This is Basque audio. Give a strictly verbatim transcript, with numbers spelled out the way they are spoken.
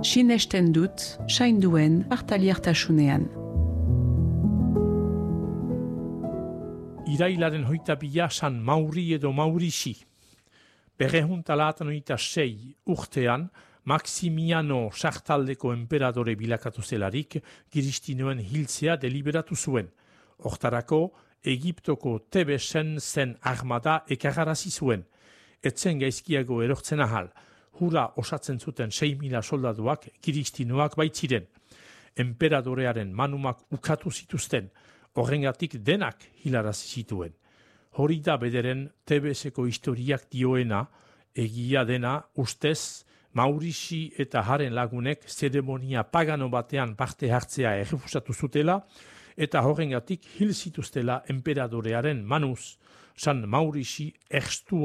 Sinesten dut, sainduen partaliartasunean. Irailaren hoita bila San Mauri edo Maurisi. Berrehuntalatan hoita sei urtean, Maximiano sartaldeko enperadore bilakatu zelarik, Kiristinoen hiltzea deliberatu zuen. Hortarako, Egiptoko Tebesen zen armada ekararazi zuen. Etzen gaizkiago erortzen ahal. Hura osatzen zuten sei mila soldaduak Kiristinoak baitziren. Enperadorearen manumak ukatu zituzten. Horrengatik denak hilarazi zituen. Hori da bederen Tebeseko historiak dioena, egia dena ustez Maurisi eta haren lagunek zeremonia pagano batean parte hartzea errefusatu zutela, eta horrengatik hil zituztela enperadorearen manuz, San Maurisi erstua